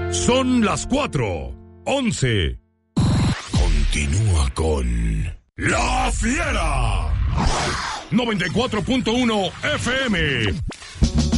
Son las 4:11. Continúa con La Fiera. 94.1 FM.